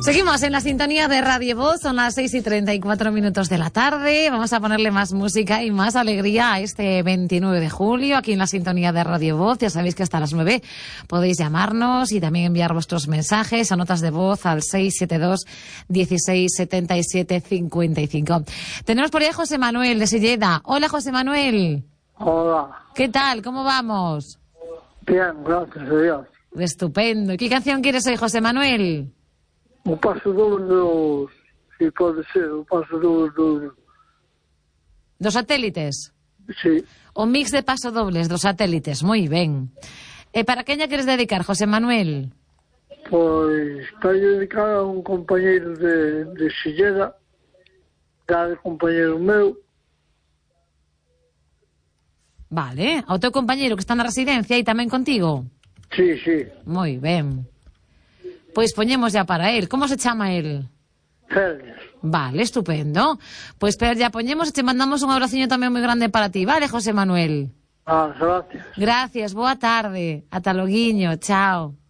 Seguimos en la sintonía de Radio Voz, son las 6:34 de la tarde. Vamos a ponerle más música y más alegría a este 29 de julio aquí en la sintonía de Radio Voz. Ya sabéis que hasta las 9 podéis llamarnos y también enviar vuestros mensajes o notas de voz al 672 16 77 55. Tenemos por ahí a José Manuel de Silleda. Hola, José Manuel. Hola. ¿Qué tal? ¿Cómo vamos? Bien, gracias a Dios. Estupendo. ¿Y qué canción quieres hoy, José Manuel? Un paso doble, si pode ser, un paso doble. Dos satélites? Sí. O mix de pasodobles dos satélites, moi ben. Para queña queres dedicar, José Manuel? Pois está dedicada a un compañeiro de Silleda, de compañeiro meu. Vale, ao teu compañeiro que está na residencia e tamén contigo? Sí, sí. Moi ben. Pois poñemos ya para él. Como se chama él? Félix. Vale, estupendo. Pois pero ya poñemos e te mandamos un abraciño tamén moi grande para ti, vale, José Manuel? Gracias. Gracias, boa tarde. Ata loguiño, chao.